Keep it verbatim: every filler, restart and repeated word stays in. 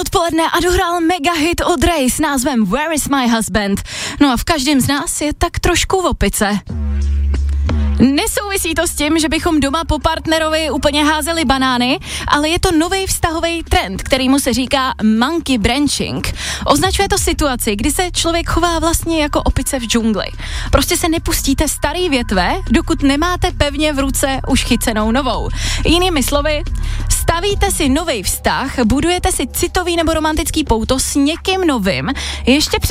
odpoledne a dohrál mega hit od Ray s názvem Where is my husband? No a v každém z nás je tak trošku v opice. Nesouvisí to s tím, že bychom doma po partnerovi úplně házeli banány, ale je to nový vztahový trend, kterýmu se říká monkey branching. Označuje to situaci, kdy se člověk chová vlastně jako opice v džungli. Prostě se nepustíte starý větve, dokud nemáte pevně v ruce už chycenou novou. Jinými slovy, stavíte si nový vztah, budujete si citový nebo romantický pouto s někým novým, ještě před